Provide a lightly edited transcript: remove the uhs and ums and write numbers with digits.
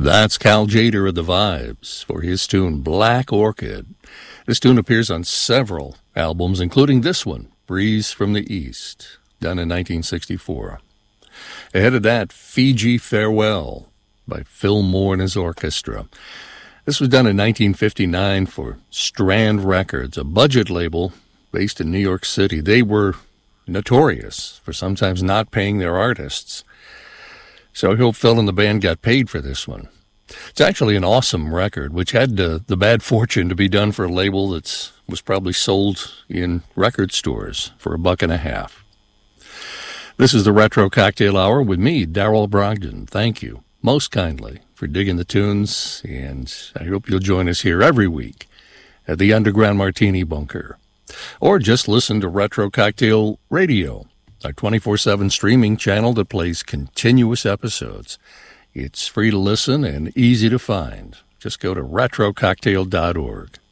That's Cal Tjader of the Vibes for his tune Black Orchid. This tune appears on several albums, including this one, Breeze from the East, done in 1964. Ahead of that, Fiji Farewell by Phil Moore and his orchestra. This was done in 1959 for Strand Records, a budget label based in New York City. They were notorious for sometimes not paying their artists. So I hope Phil and the band got paid for this one. It's actually an awesome record, which had the bad fortune to be done for a label that was probably sold in record stores for $1.50. This is the Retro Cocktail Hour with me, Darrell Brogdon. Thank you most kindly for digging the tunes, and I hope you'll join us here every week at the Underground Martini Bunker. Or just listen to Retro Cocktail Radio, our 24/7 streaming channel that plays continuous episodes. It's free to listen and easy to find. Just go to retrococktail.org.